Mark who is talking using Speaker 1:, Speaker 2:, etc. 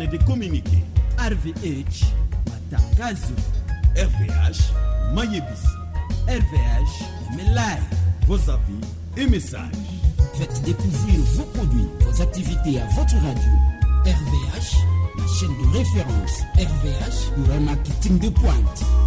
Speaker 1: carnet de communiqué.
Speaker 2: RVH, matangazo.
Speaker 1: RVH, Mayebisi.
Speaker 2: RVH, Melai.
Speaker 1: Vos avis et messages.
Speaker 2: Faites découvrir vos produits, vos activités à votre radio. RVH, la chaîne de référence. RVH, le marketing de pointe.